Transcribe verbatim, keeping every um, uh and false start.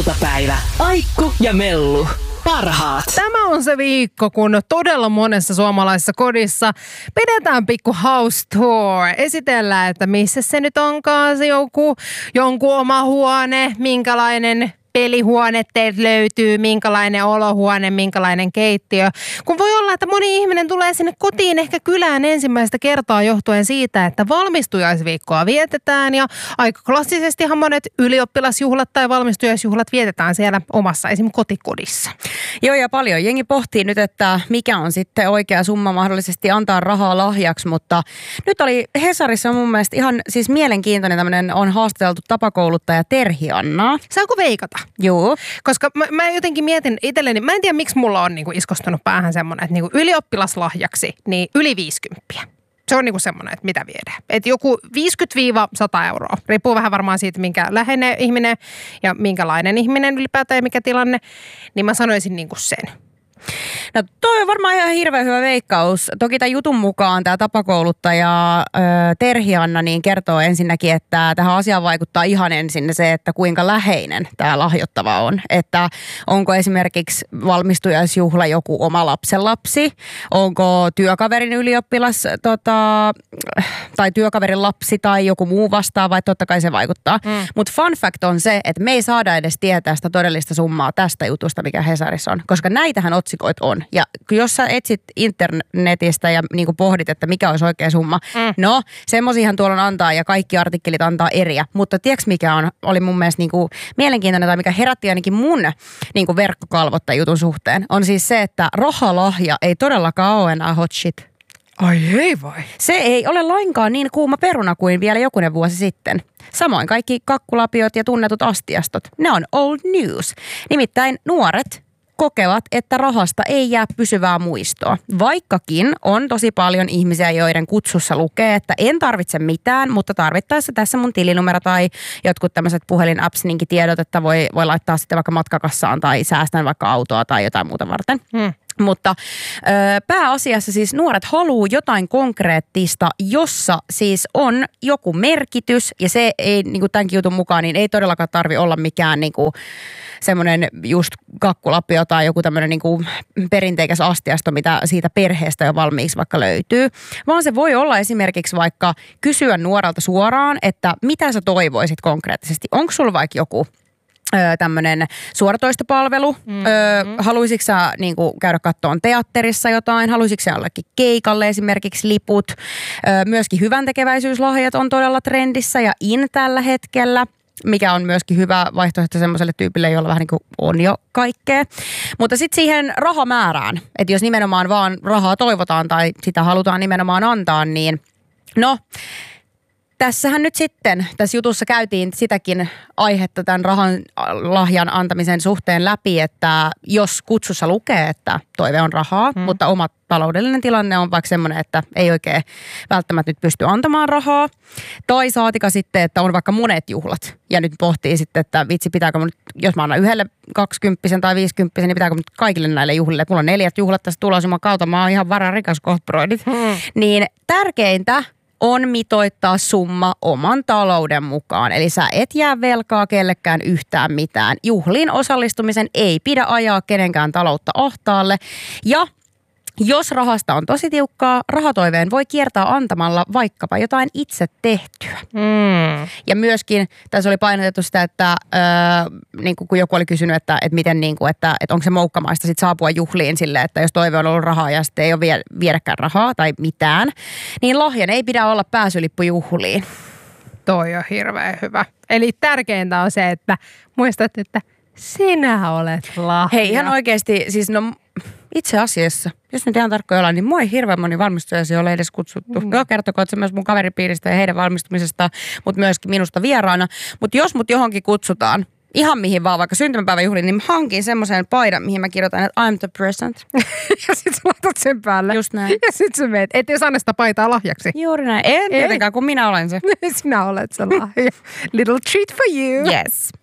iltapäivä. Aikku ja Mellu. Parhaat. Tämä on se viikko, kun todella monessa suomalaisessa kodissa pidetään pikku house tour. Esitellään, että missä se nyt onkaan se joku, jonkun oma huone, minkälainen pelihuone teiltä löytyy, minkälainen olohuone, minkälainen keittiö. Kun voi olla, että moni ihminen tulee sinne kotiin ehkä kylään ensimmäistä kertaa johtuen siitä, että valmistujaisviikkoa vietetään ja aika klassisestihan monet ylioppilasjuhlat tai valmistujaisjuhlat vietetään siellä omassa esim. Kotikodissa. Joo, ja paljon jengi pohtii nyt, että mikä on sitten oikea summa mahdollisesti antaa rahaa lahjaksi, mutta nyt oli Hesarissa mun mielestä ihan siis mielenkiintoinen tämmöinen on haastateltu tapakouluttaja Terhi Annaa. Saanko veikata? Joo. Koska mä, mä jotenkin mietin itselleni, mä en tiedä miksi mulla on niinku iskostunut päähän semmoinen, että niinku ylioppilaslahjaksi niin yli viisikymmentä. Se on niinku semmoinen, että mitä viedään. Että joku viisikymmentä sata euroa. Riippuu vähän varmaan siitä, minkä läheinen ihminen ja minkälainen ihminen ylipäätään ja mikä tilanne. Niin mä sanoisin niinku sen. No toi on varmaan ihan hirveän hyvä veikkaus. Toki tämän jutun mukaan tämä tapakouluttaja ö, Terhi Anna niin kertoo ensinnäkin, että tähän asiaan vaikuttaa ihan ensin se, että kuinka läheinen tämä lahjoittava on. Että onko esimerkiksi valmistujaisjuhla joku oma lapsenlapsi, onko työkaverin ylioppilas tota, tai työkaverin lapsi tai joku muu vastaava, että totta kai se vaikuttaa. Mm. Mutta fun fact on se, että me ei saada edes tietää sitä todellista summaa tästä jutusta, mikä Hesarissa on, koska näitähän otsikoit on. Ja jos sä etsit internetistä ja niin kuin pohdit, että mikä olisi oikea summa, mm. no semmosiahan tuolla on antaa ja kaikki artikkelit antaa eriä. Mutta tiedätkö mikä on, oli mun mielestä niin kuin mielenkiintoinen tai mikä herätti ainakin mun niin kuin verkkokalvotta jutun suhteen, on siis se, että rahalahja ei todellakaan ole enää hot shit. Ai ei vai? Se ei ole lainkaan niin kuuma peruna kuin vielä jokunen vuosi sitten. Samoin kaikki kakkulapiot ja tunnetut astiastot, ne on old news. Nimittäin nuoret kokevat, että rahasta ei jää pysyvää muistoa. Vaikkakin on tosi paljon ihmisiä, joiden kutsussa lukee, että en tarvitse mitään, mutta tarvittaessa tässä mun tilinumero tai jotkut tämmöiset puhelin-apps-niinkin tiedot, että voi, voi laittaa sitten vaikka matkakassaan tai säästän vaikka autoa tai jotain muuta varten. Hmm. Mutta ö, pääasiassa siis nuoret haluaa jotain konkreettista, jossa siis on joku merkitys ja se ei niin kuin tämänkin jutun mukaan, niin ei todellakaan tarvitse olla mikään niin kuin semmoinen just kakkulapio tai joku tämmöinen niin kuin perinteikäs astiasto, mitä siitä perheestä jo valmiiksi vaikka löytyy. Vaan se voi olla esimerkiksi vaikka kysyä nuorelta suoraan, että mitä sä toivoisit konkreettisesti. Onko sulla vaikka joku tämmöinen suoratoistopalvelu. Mm-hmm. Öö, haluaisitko sä niin kuin, käydä kattoon teatterissa jotain? Haluaisitko sä jollekin keikalle esimerkiksi liput? Öö, myöskin hyväntekeväisyyslahjat on todella trendissä ja in tällä hetkellä, mikä on myöskin hyvä vaihtoehto semmoiselle tyypille, jolla vähän niin kuin on jo kaikkea. Mutta sitten siihen rahamäärään, että jos nimenomaan vaan rahaa toivotaan tai sitä halutaan nimenomaan antaa, niin no tässähän nyt sitten, tässä jutussa käytiin sitäkin aihetta tämän rahan lahjan antamisen suhteen läpi, että jos kutsussa lukee, että toive on rahaa, hmm. mutta oma taloudellinen tilanne on vaikka semmoinen, että ei oikein välttämättä nyt pysty antamaan rahaa. Tai saatika sitten, että on vaikka monet juhlat ja nyt pohtii sitten, että vitsi pitääkö mun, jos mä annan yhdelle kaksikymppisen tai viisikymppisen, niin pitääkö nyt kaikille näille juhlille, että mulla on neljät juhlat tässä tulossa, mä kautta, mä oon ihan vararikas kohtaproidit. Hmm. Niin tärkeintä on mitoittaa summa oman talouden mukaan. Eli sä et jää velkaa kellekään yhtään mitään. Juhliin osallistumisen ei pidä ajaa kenenkään taloutta ahtaalle. Ja jos rahasta on tosi tiukkaa, rahatoiveen voi kiertää antamalla vaikkapa jotain itse tehtyä. Mm. Ja myöskin tässä oli painotettu sitä, että öö, niin kun joku oli kysynyt, että, että miten niin kuin, että, että onko se moukkamaista sit saapua juhliin sille, että jos toive on ollut rahaa ja sitten ei ole vie, viedäkään rahaa tai mitään, niin lahjan ei pidä olla pääsylippu juhliin. Toi on hirveän hyvä. Eli tärkeintä on se, että muistat, että sinä olet lahja. Hei, ihan oikeasti, siis no itse asiassa, jos nyt ihan tarkkoja ollaan, niin mua ei hirveän moni valmistujaisia ole edes kutsuttu. Mm. Joo, kertokoon se myös mun kaveripiiristä ja heidän valmistumisesta, mutta myöskin minusta vieraana. Mutta jos mut johonkin kutsutaan, ihan mihin vaan, vaikka syntymäpäiväjuhliin, niin mä hankin semmoisen paidan, mihin mä kirjoitan, että I'm the present. Ja sit sä laitat sen päälle. Just näin. Ja sit sä meet, et jos anna sitä paitaa lahjaksi. Juuri näin. En tietenkään, kun minä olen se. Sinä olet se lahja. Little treat for you. Yes.